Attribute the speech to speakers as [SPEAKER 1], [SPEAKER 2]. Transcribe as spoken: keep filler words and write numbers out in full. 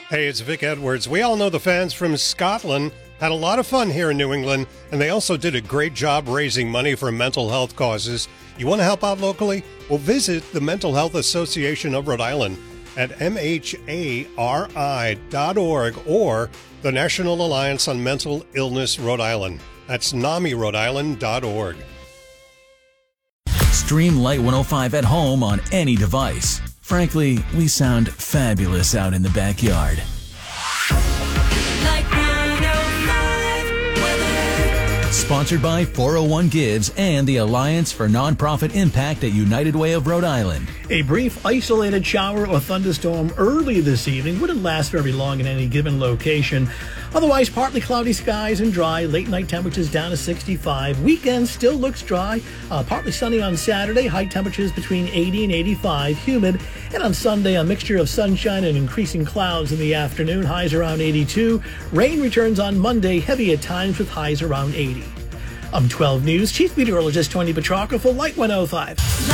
[SPEAKER 1] Hey, it's Vic Edwards. We all know the fans from Scotland had a lot of fun here in New England, and they also did a great job raising money for mental health causes. You want to help out locally? Well, visit the Mental Health Association of Rhode Island at M H A R I dot org or the National Alliance on Mental Illness Rhode Island. That's NAMI Rhode Island dot org.
[SPEAKER 2] Stream Light one oh five at home on any device. Frankly, we sound fabulous out in the backyard. Sponsored by four oh one Gives and the Alliance for Nonprofit Impact at United Way of Rhode Island.
[SPEAKER 3] A brief isolated shower or thunderstorm early this evening wouldn't last very long in any given location. Otherwise, partly cloudy skies and dry. Late night temperatures down to sixty-five. Weekend still looks dry. Uh, partly sunny on Saturday. High temperatures between eighty and eighty-five. Humid. And on Sunday, a mixture of sunshine and increasing clouds in the afternoon. Highs around eighty-two. Rain returns on Monday. Heavy at times with highs around eighty. I'm twelve News Chief Meteorologist Tony Petrarca for Light one oh five.